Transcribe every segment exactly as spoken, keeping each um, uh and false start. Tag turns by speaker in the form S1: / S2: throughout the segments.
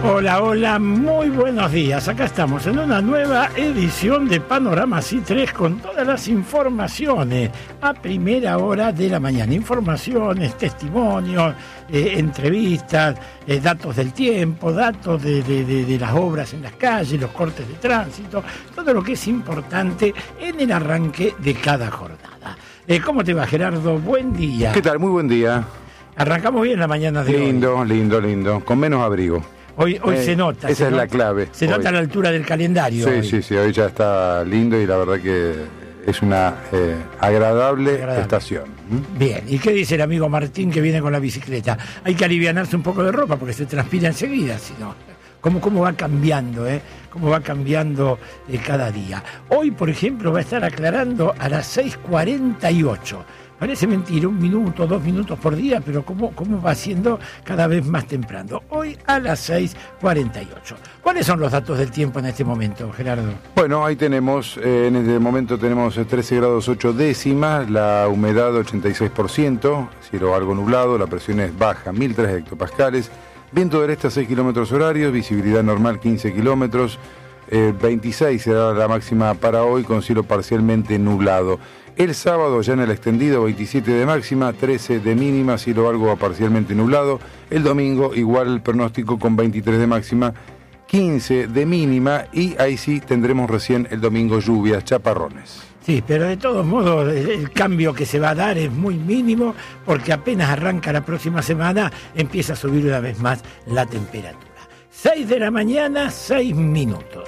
S1: Hola, hola, muy buenos días. Acá estamos en una nueva edición de Panorama C tres con todas las informaciones a primera hora de la mañana. Informaciones, testimonios, eh, entrevistas, eh, datos del tiempo, datos de, de, de, de las obras en las calles, los cortes de tránsito, todo lo que es importante en el arranque de cada jornada. Eh, ¿Cómo te va, Gerardo? Buen día.
S2: ¿Qué tal? Muy buen día.
S1: Arrancamos bien la mañana de
S2: lindo,
S1: hoy.
S2: Lindo, lindo, lindo. Con menos abrigo.
S1: Hoy, hoy
S2: eh,
S1: se nota.
S2: Esa
S1: se
S2: es
S1: nota,
S2: la clave.
S1: Se
S2: hoy.
S1: nota la altura del calendario.
S2: Sí,
S1: hoy.
S2: sí, sí. Hoy ya está lindo y la verdad que es una eh, agradable, agradable estación. ¿Mm?
S1: Bien. ¿Y qué dice el amigo Martín que viene con la bicicleta? Hay que alivianarse un poco de ropa porque se transpira enseguida, si no. ¿Cómo, cómo va cambiando, eh? Cómo va cambiando eh, cada día. Hoy, por ejemplo, va a estar aclarando a las seis cuarenta y ocho. Parece mentira, un minuto, dos minutos por día, pero cómo, cómo va siendo cada vez más temprano. Hoy a las seis cuarenta y ocho. ¿Cuáles son los datos del tiempo en este momento, Gerardo?
S2: Bueno, ahí tenemos, eh, en este momento tenemos trece grados ocho décimas, la humedad ochenta y seis por ciento, cielo algo nublado, la presión es baja, mil tres hectopascales, viento del este a seis kilómetros horarios, visibilidad normal quince kilómetros, eh, veintiséis será la máxima para hoy con cielo parcialmente nublado. El sábado ya en el extendido veintisiete de máxima, trece de mínima, cielo algo parcialmente nublado. El domingo igual el pronóstico con veintitrés de máxima, quince de mínima y ahí sí tendremos recién el domingo lluvias, chaparrones.
S1: Sí, pero de todos modos el, el cambio que se va a dar es muy mínimo porque apenas arranca la próxima semana empieza a subir una vez más la temperatura. seis de la mañana, seis minutos.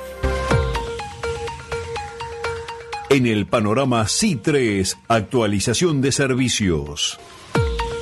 S3: En el Panorama C tres, actualización de servicios.